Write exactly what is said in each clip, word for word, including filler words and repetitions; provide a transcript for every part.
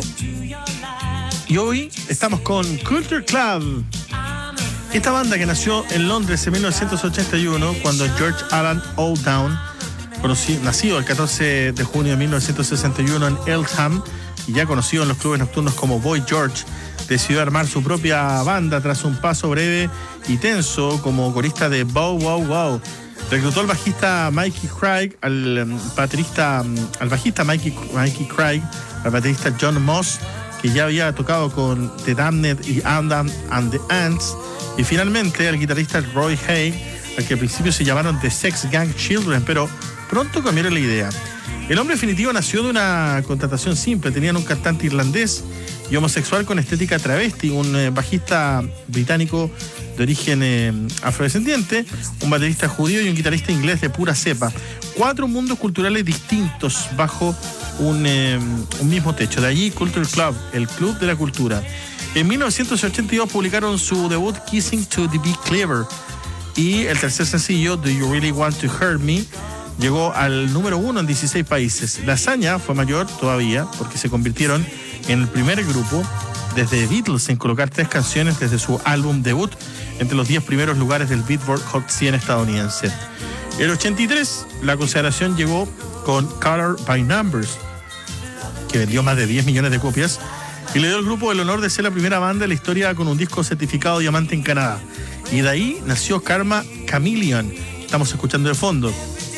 Y hoy estamos con Culture Club. Esta banda que nació en Londres en mil novecientos ochenta y uno, cuando George Alan Olddown, nacido el catorce de junio de mil novecientos sesenta y uno en Eltham, y ya conocido en los clubes nocturnos como Boy George, decidió armar su propia banda tras un paso breve y tenso como corista de Bow Wow Wow. Reclutó al bajista Mikey Craig, al baterista, al bajista Mikey, Mikey Craig, al baterista John Moss, que ya había tocado con The Damned y Adam and the Ants, y finalmente al guitarrista Roy Hay, al que al principio se llamaron The Sex Gang Children, pero pronto cambiaron la idea. El hombre definitivo nació de una contratación simple. Tenían un cantante irlandés y homosexual con estética travesti, un eh, bajista británico de origen eh, afrodescendiente, un baterista judío y un guitarrista inglés de pura cepa. Cuatro mundos culturales distintos bajo un, eh, un mismo techo. De allí Culture Club, el club de la cultura. En mil novecientos ochenta y dos publicaron su debut Kissing to Be Clever, y el tercer sencillo Do You Really Want to Hurt Me llegó al número uno en dieciséis países. La hazaña fue mayor todavía porque se convirtieron en el primer grupo desde Beatles en colocar tres canciones desde su álbum debut entre los diez primeros lugares del Billboard Hot cien estadounidense. En el ochenta y tres la consagración llegó con Color by Numbers, que vendió más de diez millones de copias y le dio al grupo el honor de ser la primera banda de la historia con un disco certificado diamante en Canadá. Y de ahí nació Karma Chameleon, estamos escuchando de fondo,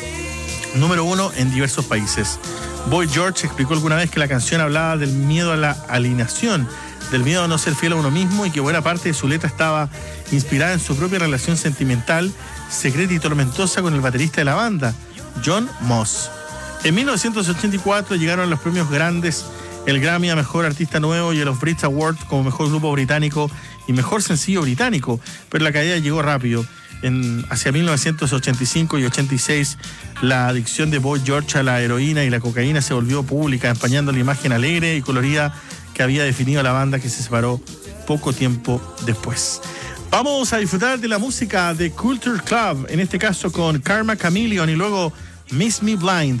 número uno en diversos países. Boy George explicó alguna vez que la canción hablaba del miedo a la alienación, del miedo a no ser fiel a uno mismo, y que buena parte de su letra estaba inspirada en su propia relación sentimental, secreta y tormentosa con el baterista de la banda, John Moss. En mil novecientos ochenta y cuatro llegaron los premios grandes, el Grammy a Mejor Artista Nuevo y los Brit Awards como Mejor Grupo Británico y Mejor Sencillo Británico, pero la caída llegó rápido. En, hacia mil novecientos ochenta y cinco y ochenta y seis, la adicción de Boy George a la heroína y la cocaína se volvió pública, empañando la imagen alegre y colorida que había definido a la banda, que se separó poco tiempo después. Vamos a disfrutar de la música de Culture Club, en este caso con Karma Chameleon y luego Miss Me Blind.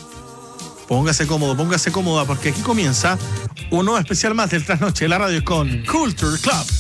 Póngase cómodo, póngase cómoda, porque aquí comienza un nuevo especial más del Trasnoche de la Radio con Culture Club.